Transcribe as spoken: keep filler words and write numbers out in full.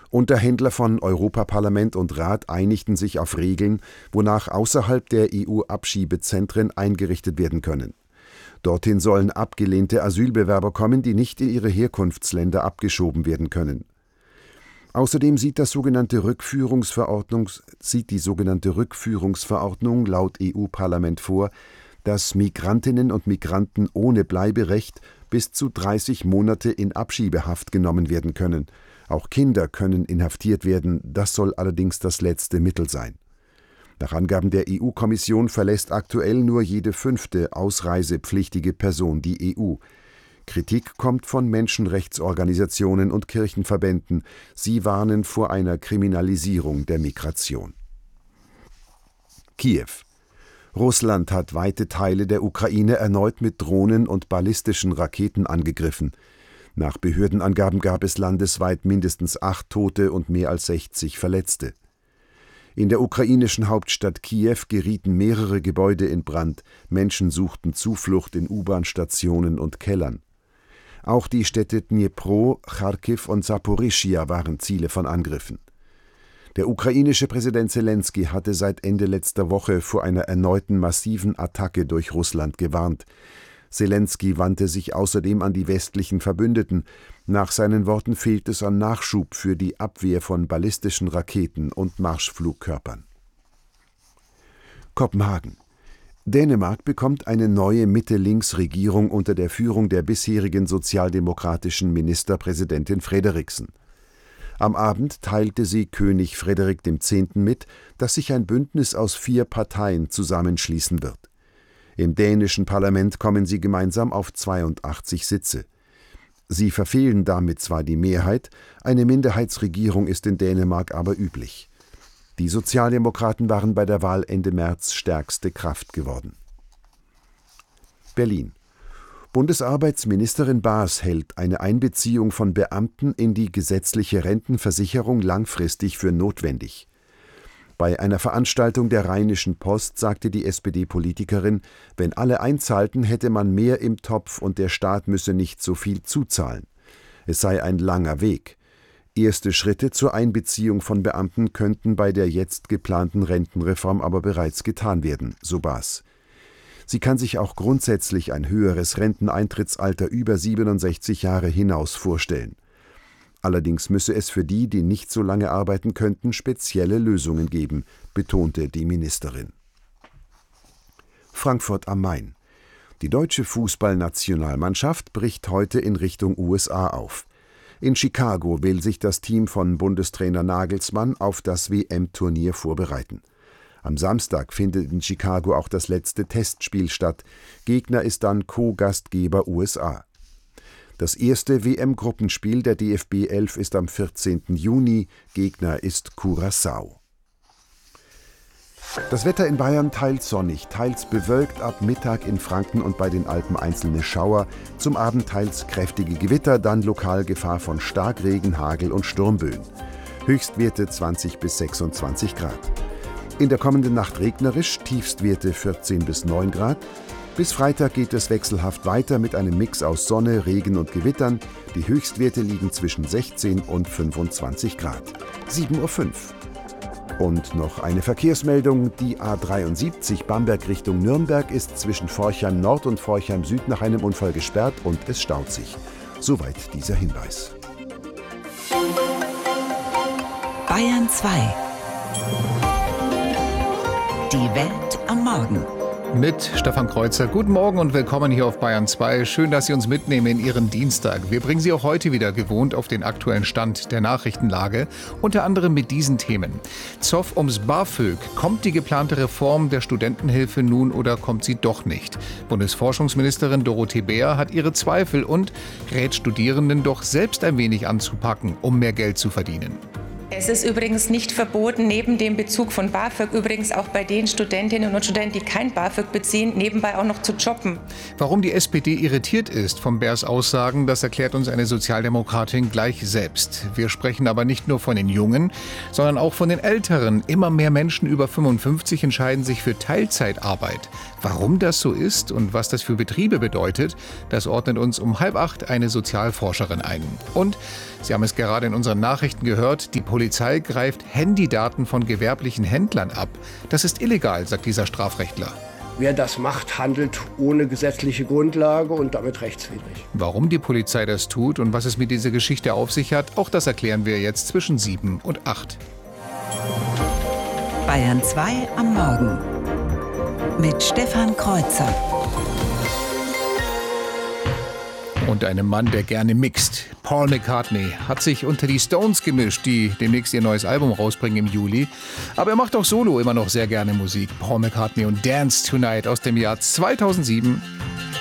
Unterhändler von Europaparlament und Rat einigten sich auf Regeln, wonach außerhalb der E U Abschiebezentren eingerichtet werden können. Dorthin sollen abgelehnte Asylbewerber kommen, die nicht in ihre Herkunftsländer abgeschoben werden können. Außerdem sieht, das sogenannte Rückführungsverordnung, sieht die sogenannte Rückführungsverordnung laut E U-Parlament vor, dass Migrantinnen und Migranten ohne Bleiberecht bis zu dreißig Monate in Abschiebehaft genommen werden können. Auch Kinder können inhaftiert werden, das soll allerdings das letzte Mittel sein. Nach Angaben der E U-Kommission verlässt aktuell nur jede fünfte ausreisepflichtige Person die E U. Kritik kommt von Menschenrechtsorganisationen und Kirchenverbänden. Sie warnen vor einer Kriminalisierung der Migration. Kiew. Russland hat weite Teile der Ukraine erneut mit Drohnen und ballistischen Raketen angegriffen. Nach Behördenangaben gab es landesweit mindestens acht Tote und mehr als sechzig Verletzte. In der ukrainischen Hauptstadt Kiew gerieten mehrere Gebäude in Brand. Menschen suchten Zuflucht in U-Bahn-Stationen und Kellern. Auch die Städte Dnipro, Charkiw und Saporischschja waren Ziele von Angriffen. Der ukrainische Präsident Selenskyj hatte seit Ende letzter Woche vor einer erneuten massiven Attacke durch Russland gewarnt. Selenskyj wandte sich außerdem an die westlichen Verbündeten. Nach seinen Worten fehlt es an Nachschub für die Abwehr von ballistischen Raketen und Marschflugkörpern. Kopenhagen. Dänemark bekommt eine neue Mitte-Links-Regierung unter der Führung der bisherigen sozialdemokratischen Ministerpräsidentin Frederiksen. Am Abend teilte sie König Frederik der Zehnte mit, dass sich ein Bündnis aus vier Parteien zusammenschließen wird. Im dänischen Parlament kommen sie gemeinsam auf zweiundachtzig Sitze. Sie verfehlen damit zwar die Mehrheit, eine Minderheitsregierung ist in Dänemark aber üblich. Die Sozialdemokraten waren bei der Wahl Ende März stärkste Kraft geworden. Berlin. Bundesarbeitsministerin Baas hält eine Einbeziehung von Beamten in die gesetzliche Rentenversicherung langfristig für notwendig. Bei einer Veranstaltung der Rheinischen Post sagte die S P D-Politikerin, wenn alle einzahlten, hätte man mehr im Topf und der Staat müsse nicht so viel zuzahlen. Es sei ein langer Weg. Erste Schritte zur Einbeziehung von Beamten könnten bei der jetzt geplanten Rentenreform aber bereits getan werden, so Baas. Sie kann sich auch grundsätzlich ein höheres Renteneintrittsalter über siebenundsechzig Jahre hinaus vorstellen. Allerdings müsse es für die, die nicht so lange arbeiten könnten, spezielle Lösungen geben, betonte die Ministerin. Frankfurt am Main. Die deutsche Fußballnationalmannschaft bricht heute in Richtung U S A auf. In Chicago will sich das Team von Bundestrainer Nagelsmann auf das W M-Turnier vorbereiten. Am Samstag findet in Chicago auch das letzte Testspiel statt. Gegner ist dann Co-Gastgeber U S A. Das erste W M-Gruppenspiel der D F B elf ist am vierzehnten Juni. Gegner ist Curaçao. Das Wetter in Bayern teils sonnig, teils bewölkt, ab Mittag in Franken und bei den Alpen einzelne Schauer, zum Abend teils kräftige Gewitter, dann lokal Gefahr von Starkregen, Hagel und Sturmböen. Höchstwerte zwanzig bis sechsundzwanzig Grad. In der kommenden Nacht regnerisch, Tiefstwerte vierzehn bis neun Grad. Bis Freitag geht es wechselhaft weiter mit einem Mix aus Sonne, Regen und Gewittern. Die Höchstwerte liegen zwischen sechzehn und fünfundzwanzig Grad. sieben Uhr fünf. Und noch eine Verkehrsmeldung. Die A dreiundsiebzig Bamberg Richtung Nürnberg ist zwischen Forchheim Nord und Forchheim Süd nach einem Unfall gesperrt und es staut sich. Soweit dieser Hinweis. Bayern zwei. Die Welt am Morgen. Mit Stefan Kreuzer. Guten Morgen und willkommen hier auf Bayern zwei. Schön, dass Sie uns mitnehmen in Ihren Dienstag. Wir bringen Sie auch heute wieder gewohnt auf den aktuellen Stand der Nachrichtenlage, unter anderem mit diesen Themen. Zoff ums BAföG. Kommt die geplante Reform der Studentenhilfe nun oder kommt sie doch nicht? Bundesforschungsministerin Dorothee Bär hat ihre Zweifel und rät Studierenden doch selbst ein wenig anzupacken, um mehr Geld zu verdienen. Es ist übrigens nicht verboten, neben dem Bezug von BAföG übrigens auch bei den Studentinnen und Studenten, die kein BAföG beziehen, nebenbei auch noch zu jobben. Warum die S P D irritiert ist von Bärs Aussagen, das erklärt uns eine Sozialdemokratin gleich selbst. Wir sprechen aber nicht nur von den Jungen, sondern auch von den Älteren. Immer mehr Menschen über fünfundfünfzig entscheiden sich für Teilzeitarbeit. Warum das so ist und was das für Betriebe bedeutet, das ordnet uns um halb acht eine Sozialforscherin ein. Und Sie haben es gerade in unseren Nachrichten gehört, die Polizei greift Handydaten von gewerblichen Händlern ab. Das ist illegal, sagt dieser Strafrechtler. Wer das macht, handelt ohne gesetzliche Grundlage und damit rechtswidrig. Warum die Polizei das tut und was es mit dieser Geschichte auf sich hat, auch das erklären wir jetzt zwischen sieben und acht. Bayern zwei am Morgen mit Stefan Kreuzer. Und einem Mann, der gerne mixt. Paul McCartney hat sich unter die Stones gemischt, die demnächst ihr neues Album rausbringen im Juli. Aber er macht auch solo immer noch sehr gerne Musik. Paul McCartney und Dance Tonight aus dem Jahr zweitausendsieben.